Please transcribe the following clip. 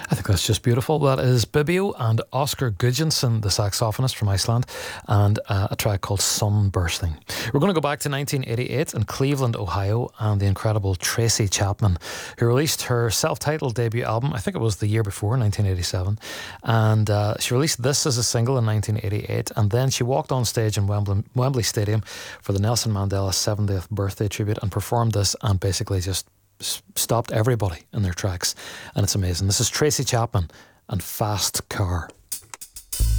I think that's just beautiful. That is Bibio and Oscar Gudjonsson, the saxophonist from Iceland, and a track called Sunbursting. We're going to go back to 1988 in Cleveland, Ohio, and the incredible Tracy Chapman, who released her self-titled debut album, I think it was the year before, 1987, and she released this as a single in 1988, and then she walked on stage in Wembley Stadium for the Nelson Mandela 70th birthday tribute and performed this and basically just stopped everybody in their tracks, and it's amazing. This is Tracy Chapman and Fast Car.